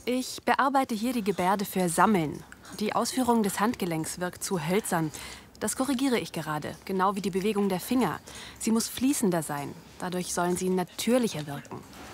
Ich bearbeite hier die Gebärde für Sammeln. Die Ausführung des Handgelenks wirkt zu hölzern. Das korrigiere ich gerade, genau wie die Bewegung der Finger. Sie muss fließender sein. Dadurch sollen sie natürlicher wirken.